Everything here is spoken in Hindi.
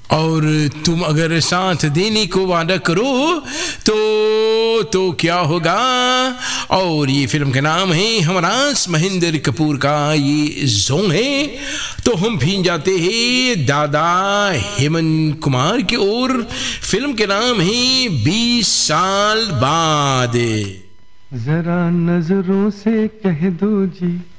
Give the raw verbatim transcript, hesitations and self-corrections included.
और तुम अगर साथ देने को वादा करो तो तो क्या होगा। और ये फिल्म का नाम है हमारा महेंद्र कपूर का ये जोंग है। तो हम भी जाते हैं दादा हेमंत कुमार की ओर। फिल्म के नाम है बीस साल बाद। जरा नजरों से कह दो जी